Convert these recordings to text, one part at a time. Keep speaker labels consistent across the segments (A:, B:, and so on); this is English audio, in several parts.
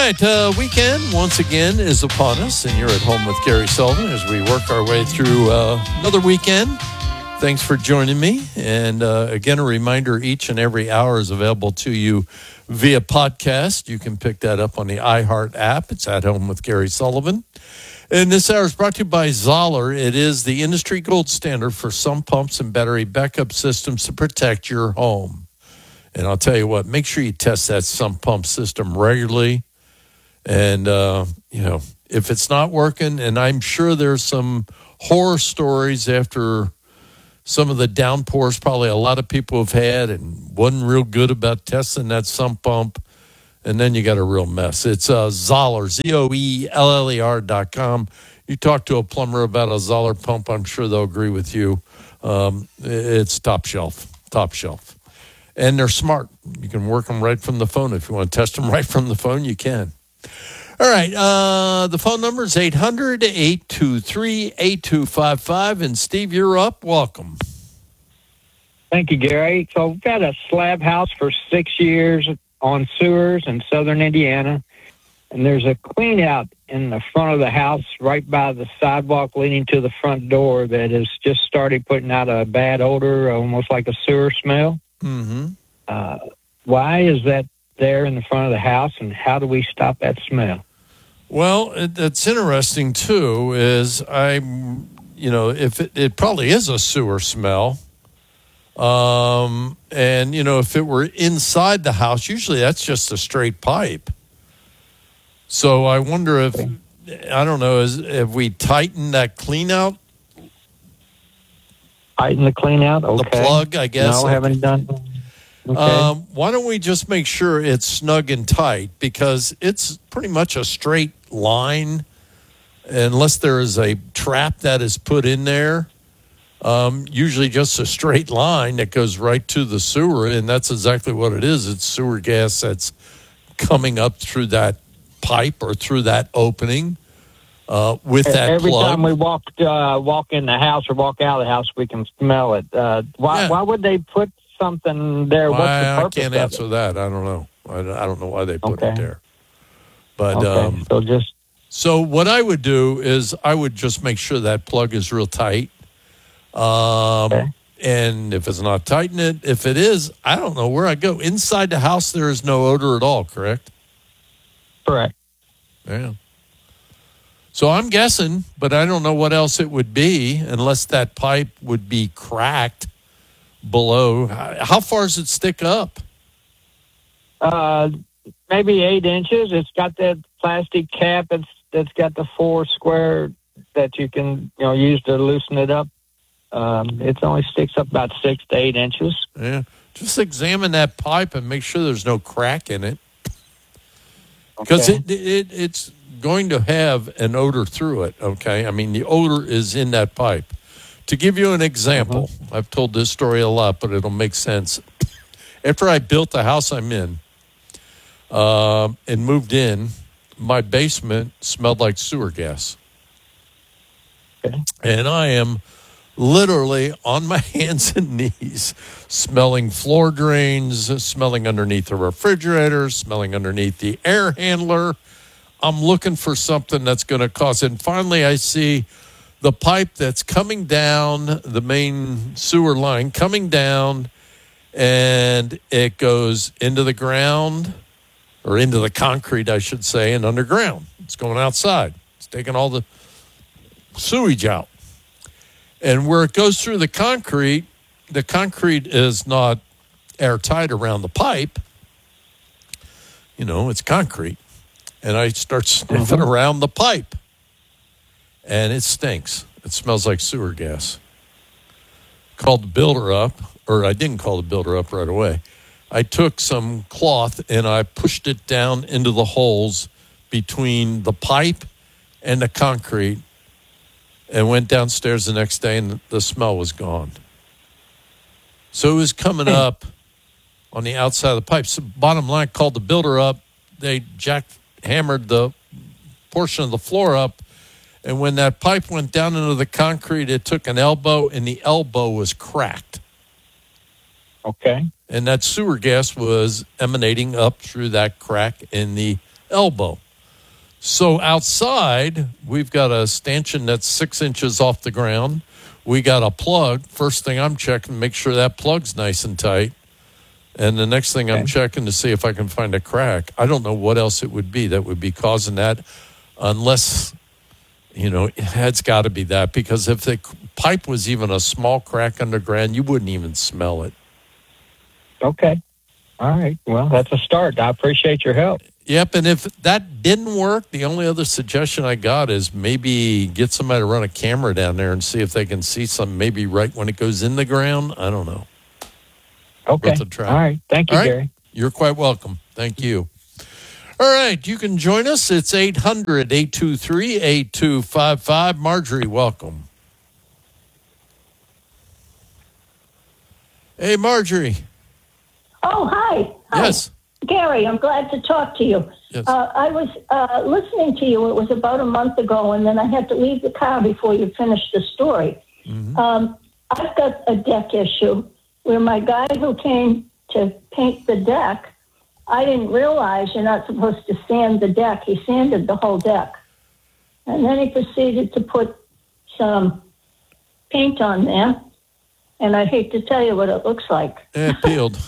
A: right, weekend once again is upon us, and you're at home with Gary Sullivan as we work our way through another weekend. Thanks for joining me. And again, a reminder, each and every hour is available to you via podcast. You can pick that up on the iHeart app. It's At Home with Gary Sullivan. And this hour is brought to you by Zoller. It is the industry gold standard for sump pumps and battery backup systems to protect your home. And I'll tell you what, make sure you test that sump pump system regularly. And, if it's not working, and I'm sure there's some horror stories after some of the downpours probably a lot of people have had and wasn't real good about testing that sump pump. And then you got a real mess. It's Zoller, ZOELLER.com. You talk to a plumber about a Zoller pump, I'm sure they'll agree with you. It's top shelf. And they're smart. You can work them right from the phone. If you want to test them right from the phone, you can. All right. The phone number is 800-823-8255. And Steve, you're up. Welcome.
B: Thank you, Gary. So we've got a slab house for 6 years on sewers in southern Indiana. And there's a clean out in the front of the house right by the sidewalk leading to the front door that has just started putting out a bad odor, almost like a sewer smell.
A: Mm-hmm.
B: Why is that there in the front of the house, and how do we stop that smell?
A: Well, it's interesting, too, is if it probably is a sewer smell. And, if it were inside the house, usually that's just a straight pipe. So I wonder if, I don't know, if we tighten that clean out?
B: Tighten the clean out? Okay.
A: The plug, I guess.
B: No, haven't done. Okay.
A: Why don't we just make sure it's snug and tight, because it's pretty much a straight line unless there is a trap that is put in there. Usually just a straight line that goes right to the sewer, and that's exactly what it is. It's sewer gas that's coming up through that pipe or through that opening with that
B: Every
A: plug.
B: time we walk in the house or walk out of the house, we can smell it. Why would they put something there? What's the purpose
A: I can't answer that. I don't know. I don't know why they put it there. But so what I would do is I would just make sure that plug is real tight. And if it's not, tighten it. If it is, I don't know where I go. Inside the house, there is no odor at all, correct?
B: Correct.
A: Yeah. So I'm guessing, but I don't know what else it would be unless that pipe would be cracked below. How far does it stick up?
B: Maybe 8 inches. It's got that plastic cap that's got the 4 square that you can use to loosen it up. It only sticks up about 6 to 8 inches.
A: Yeah. Just examine that pipe and make sure there's no crack in it. Because it's going to have an odor through it, okay? I mean, the odor is in that pipe. To give you an example, I've told this story a lot, but it'll make sense. After I built the house I'm in and moved in, my basement smelled like sewer gas.
B: Okay.
A: And I am literally on my hands and knees smelling floor drains, smelling underneath the refrigerator, smelling underneath the air handler. I'm looking for something that's going to cause it. And finally, I see the pipe that's coming down, the main sewer line coming down, and it goes into the ground, or into the concrete, I should say, and underground. It's going outside. It's taking all the sewage out. And where it goes through the concrete is not airtight around the pipe. It's concrete. And I start sniffing around the pipe. And it stinks. It smells like sewer gas. Called the builder up, or I didn't call the builder up right away. I took some cloth and I pushed it down into the holes between the pipe and the concrete and went downstairs the next day, and the smell was gone. So it was coming up on the outside of the pipe. So bottom line, called the builder up. They hammered the portion of the floor up, and when that pipe went down into the concrete, it took an elbow, and the elbow was cracked.
B: Okay.
A: And that sewer gas was emanating up through that crack in the elbow. So outside, we've got a stanchion that's 6 inches off the ground. We got a plug. First thing I'm checking, make sure that plug's nice and tight. And the next thing I'm checking to see if I can find a crack. I don't know what else it would be that would be causing that, unless, it's got to be that. Because if the pipe was even a small crack underground, you wouldn't even smell it.
B: Okay. All right. Well, that's a start. I appreciate your help.
A: Yep, and if that didn't work, the only other suggestion I got is maybe get somebody to run a camera down there and see if they can see something, maybe right when it goes in the ground. I don't know.
B: Okay.
A: Worth a try.
B: All right. Thank you, Gary.
A: You're quite welcome. Thank you. All right, you can join us. It's 800-823-8255. Marjorie, welcome. Hey, Marjorie.
C: Oh, hi.
A: Yes.
C: Gary, I'm glad to talk to you.
A: Yes.
C: I was listening to you. It was about a month ago, and then I had to leave the car before you finished the story.
A: Mm-hmm.
C: I've got a deck issue where my guy who came to paint the deck, I didn't realize you're not supposed to sand the deck. He sanded the whole deck. And then he proceeded to put some paint on there, and I hate to tell you what it looks like.
A: It peeled.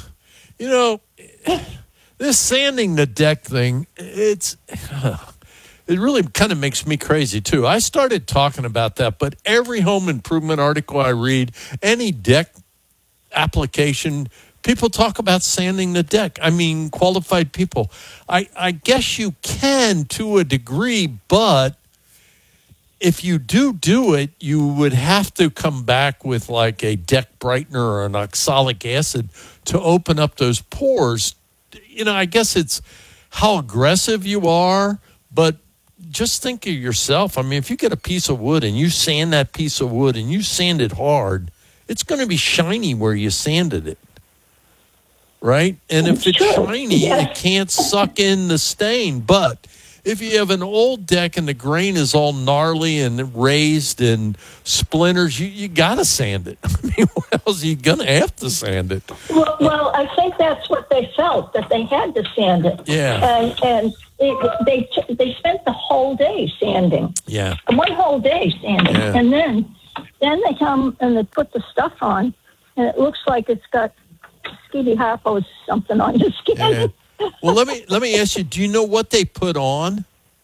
A: This sanding the deck thing, it really kind of makes me crazy, too. I started talking about that, but every home improvement article I read, any deck application, people talk about sanding the deck. I mean, qualified people. I guess you can to a degree, but if you do it, you would have to come back with like a deck brightener or an oxalic acid to open up those pores. I guess it's how aggressive you are, but just think of yourself. I mean, if you get a piece of wood and you sand that piece of wood and you sand it hard, it's going to be shiny where you sanded it, right? And if it's shiny, it can't suck in the stain. But if you have an old deck and the grain is all gnarly and raised and splinters, you got to sand it. I mean, what else are you going to have to sand it?
C: Well, I think that's what they felt, that they had to sand it.
A: Yeah.
C: And they spent the whole day sanding.
A: Yeah.
C: One whole day sanding.
A: Yeah.
C: And then they come and they put the stuff on, and it looks like it's got Skeety Harpo's something on the skin.
A: Yeah. Well, let me ask you, do you know what they put on?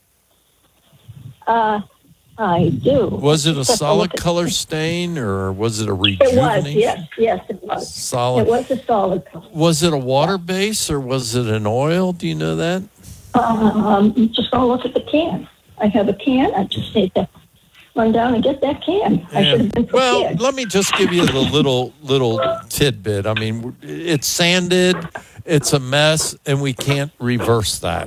C: I do.
A: Was it a solid color stain or was it a rejuvenation?
C: It was, yes, it was.
A: Solid.
C: It was a solid color.
A: Was it a water base or was it an oil? Do you know that?
C: Just going to look at the can. I have a can. I just need to run down and get that can. I should have been prepared.
A: Well, let me just give you the little tidbit. I mean, it's sanded, it's a mess, and we can't reverse that.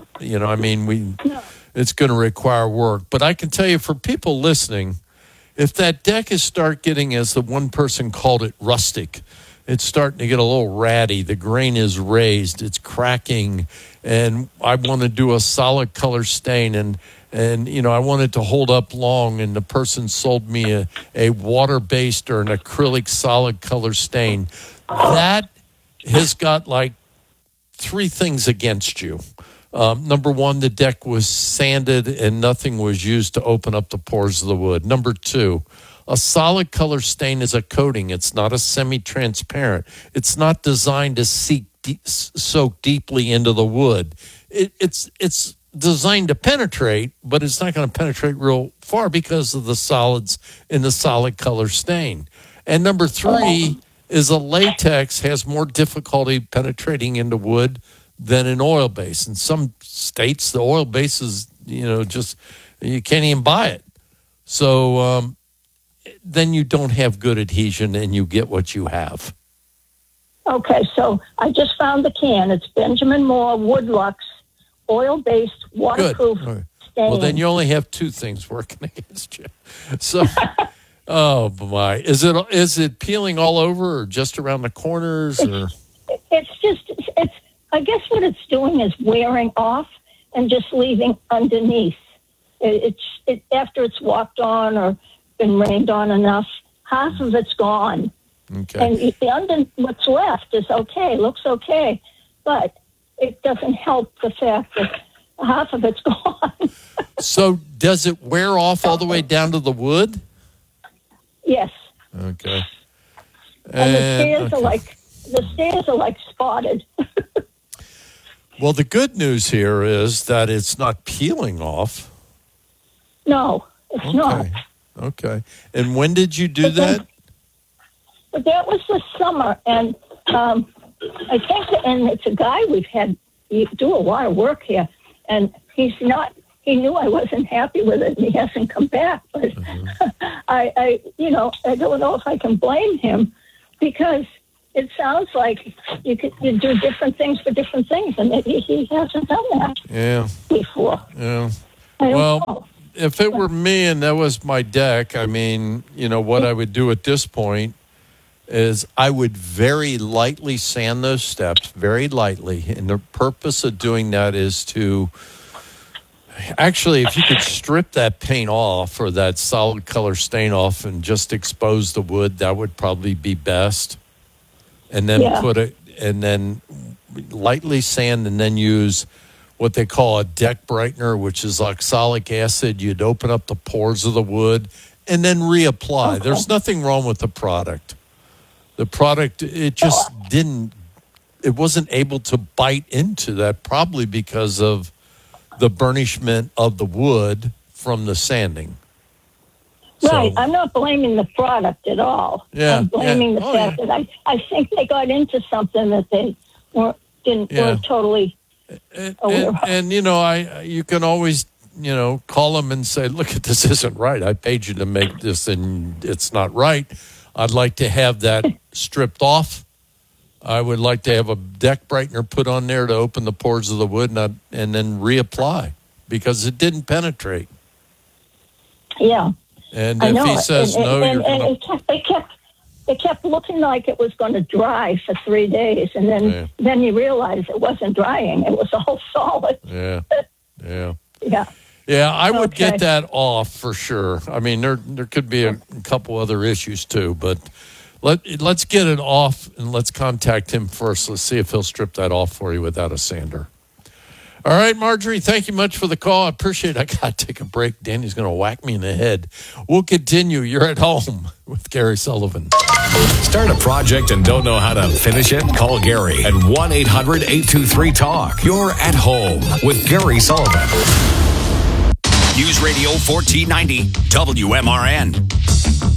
A: It's going to require work. But I can tell you, for people listening, if that deck is start getting, as the one person called it, rustic, it's starting to get a little ratty, the grain is raised, it's cracking, and I want to do a solid color stain, and I want it to hold up long, and the person sold me a water-based or an acrylic solid color stain, that has got like three things against you. Number one, the deck was sanded and nothing was used to open up the pores of the wood. Number two, a solid color stain is a coating. It's not a semi-transparent. It's not designed to soak deeply into the wood. It's designed to penetrate, but it's not going to penetrate real far because of the solids in the solid color stain. And number three is a latex has more difficulty penetrating into wood than an oil base. In some states, the oil base is, just, you can't even buy it. So then you don't have good adhesion and you get what you have.
C: Okay, so I just found the can. It's Benjamin Moore Woodlux oil-based waterproof stain.
A: Well, then you only have two things working against you. So, oh my, is it peeling all over or just around the corners? Or
C: It's I guess what it's doing is wearing off and just leaving underneath. After it's walked on or been rained on enough, half of it's gone.
A: Okay.
C: And what's left is okay, looks okay, but it doesn't help the fact that half of it's gone.
A: So does it wear off all the way down to the wood?
C: Yes.
A: Okay.
C: And the stairs are like spotted.
A: Well, the good news here is that it's not peeling off.
C: No, it's not.
A: Okay. And when did you do that?
C: But that was this summer, and I think, and it's a guy we've had do a lot of work here, and he knew I wasn't happy with it, and he hasn't come back. But I don't know if I can blame him, because it sounds like you do different things for different things, and maybe he hasn't done that before.
A: Yeah.
C: I don't know.
A: If it were me and that was my deck, I mean, what I would do at this point is I would very lightly sand those steps, very lightly. And the purpose of doing that is to actually, if you could strip that paint off or that solid color stain off and just expose the wood, that would probably be best. And then and then lightly sand, and then use what they call a deck brightener, which is oxalic acid. You'd open up the pores of the wood and then reapply. Okay. There's nothing wrong with the product. The product, it wasn't able to bite into that, probably because of the burnishment of the wood from the sanding.
C: Right. I'm not blaming the product at all.
A: Yeah.
C: I'm blaming the fact that I think they got into something that they weren't totally aware of.
A: And you can always, call them and say, look, this isn't right. I paid you to make this and it's not right. I'd like to have that stripped off. I would like to have a deck brightener put on there to open the pores of the wood and then reapply, because it didn't penetrate.
C: Yeah.
A: And if he says no, you're going
C: to... It kept looking like it was going to dry for 3 days, and then you realize it wasn't drying. It was all solid.
A: Yeah.
C: Yeah,
A: I would get that off for sure. I mean, there could be a couple other issues too, but let's get it off and let's contact him first. Let's see if he'll strip that off for you without a sander. All right, Marjorie, thank you much for the call. I appreciate it. I got to take a break. Danny's going to whack me in the head. We'll continue. You're at home with Gary Sullivan.
D: Start a project and don't know how to finish it? Call Gary at 1-800-823-TALK. You're at home with Gary Sullivan.
E: News Radio 1490 WMRN.